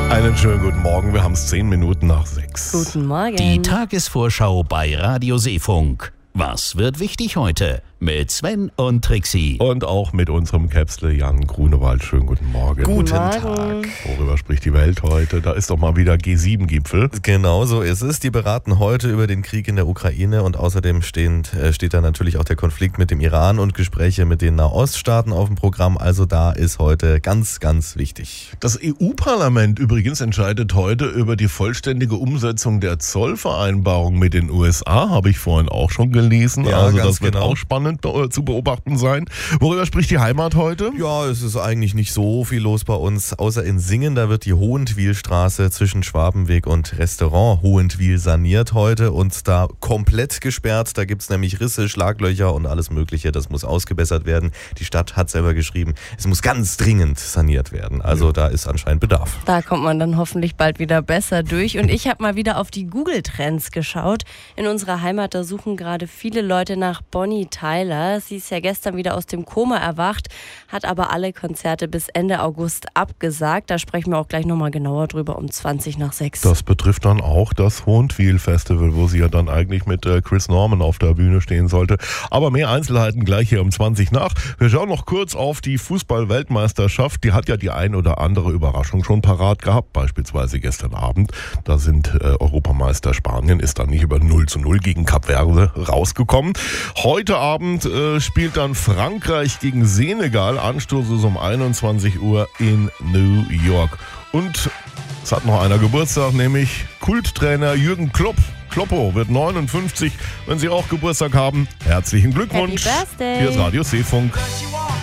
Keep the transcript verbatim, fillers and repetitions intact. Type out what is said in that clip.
Einen schönen guten Morgen, wir haben es zehn Minuten nach sechs. Guten Morgen. Die Tagesvorschau bei Radio Seefunk. Was wird wichtig heute? Mit Sven und Trixie. Und auch mit unserem Käpsle Jan Grunewald. Schönen guten Morgen. Guten Morgen. Tag. Worüber spricht die Welt heute? Da ist doch mal wieder G sieben Gipfel. Genau so ist es. Die beraten heute über den Krieg in der Ukraine und außerdem stehen, äh, steht da natürlich auch der Konflikt mit dem Iran und Gespräche mit den Nahoststaaten auf dem Programm. Also da ist heute ganz, ganz wichtig. Das E U-Parlament übrigens entscheidet heute über die vollständige Umsetzung der Zollvereinbarung mit den U S A, habe ich vorhin auch schon gelesen. Ja, also ganz das wird genau. auch spannend zu beobachten sein. Worüber spricht die Heimat heute? Ja, es ist eigentlich nicht so viel los bei uns, außer in Singen. Da wird die Hohentwielstraße zwischen Schwabenweg und Restaurant Hohentwiel saniert heute und da komplett gesperrt. Da gibt es nämlich Risse, Schlaglöcher und alles Mögliche. Das muss ausgebessert werden. Die Stadt hat selber geschrieben, es muss ganz dringend saniert werden. Also ja. Da ist anscheinend Bedarf. Da kommt man dann hoffentlich bald wieder besser durch. Und ich habe mal wieder auf die Google-Trends geschaut. In unserer Heimat, da suchen gerade viele Leute nach Bonnie Tyler. Sie ist ja gestern wieder aus dem Koma erwacht, hat aber alle Konzerte bis Ende August abgesagt. Da sprechen wir auch gleich nochmal genauer drüber um zwanzig nach sechs. Das betrifft dann auch das Hohentwiel Festival, wo sie ja dann eigentlich mit Chris Norman auf der Bühne stehen sollte. Aber mehr Einzelheiten gleich hier um zwanzig nach. Wir schauen noch kurz auf die Fußball-Weltmeisterschaft. Die hat ja die ein oder andere Überraschung schon parat gehabt, beispielsweise gestern Abend. Da sind äh, Europameister Spanien, ist dann nicht über null zu null gegen Kap Verde rausgekommen. Heute Abend äh, spielt dann Frankreich gegen Senegal. Anstoß ist um einundzwanzig Uhr in New York. Und es hat noch einer Geburtstag, nämlich Kulttrainer Jürgen Klopp. Kloppo wird neunundfünfzig. Wenn Sie auch Geburtstag haben, herzlichen Glückwunsch. Happy Birthday. Hier ist Radio Seefunk.